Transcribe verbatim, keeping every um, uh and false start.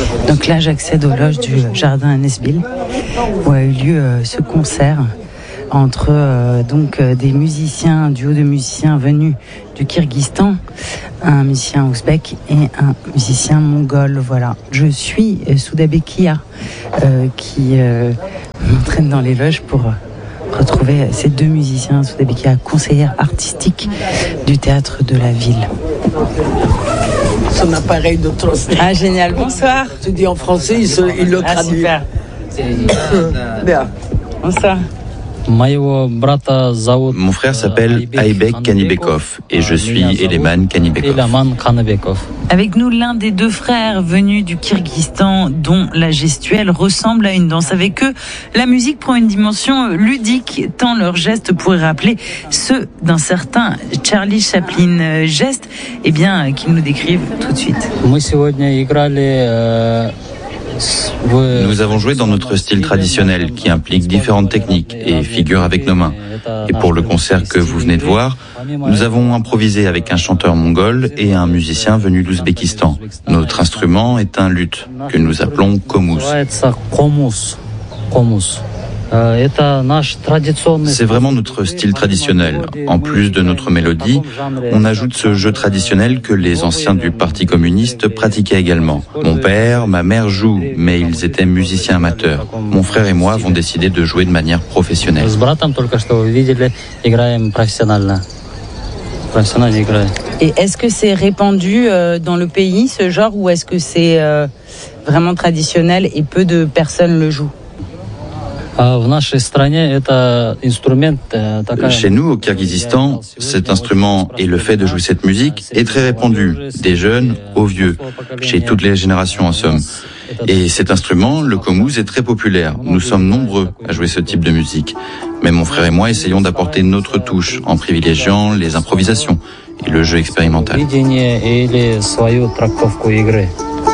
Donc là, j'accède aux loges du jardin à Nesbill, où a eu lieu euh, ce concert entre euh, donc euh, des musiciens, un duo de musiciens venus du Kyrgyzstan, un musicien ouzbek et un musicien mongol. Voilà, je suis euh, Souda Bekia euh, qui euh, m'entraîne dans les loges pour euh, retrouver ces deux musiciens. Souda Bekia, conseillère artistique du théâtre de la ville. Son appareil de transmission. Ah génial, bonsoir. Tu dis en français, il, se, il le Ah traduit. super. Bien. Bonsoir. Mon frère s'appelle Aybek Kanibekov et je suis Eleman Kanibekov. Avec nous, l'un des deux frères venus du Kyrgyzstan, dont la gestuelle ressemble à une danse. Avec eux, la musique prend une dimension ludique, tant leurs gestes pourraient rappeler ceux d'un certain Charlie Chaplin. Gestes, eh bien, qu'ils nous décrivent tout de suite. Nous avons joué dans notre style traditionnel qui implique différentes techniques et figures avec nos mains. Et pour le concert que vous venez de voir, nous avons improvisé avec un chanteur mongol et un musicien venu d'Ouzbékistan. Notre instrument est un luth que nous appelons komuz. C'est vraiment notre style traditionnel. En plus de notre mélodie, on ajoute ce jeu traditionnel que les anciens du Parti communiste pratiquaient également. Mon père, ma mère jouent, mais ils étaient musiciens amateurs. Mon frère et moi avons décidé de jouer de manière professionnelle. Et est-ce que c'est répandu euh, dans le pays, ce genre, ou est-ce que c'est euh, vraiment traditionnel et peu de personnes le jouent ? Chez nous, au Kyrgyzstan, cet instrument et le fait de jouer cette musique est très répandu, des jeunes aux vieux, chez toutes les générations en somme. Et cet instrument, le komuz, est très populaire. Nous sommes nombreux à jouer ce type de musique. Mais mon frère et moi essayons d'apporter notre touche en privilégiant les improvisations et le jeu expérimental.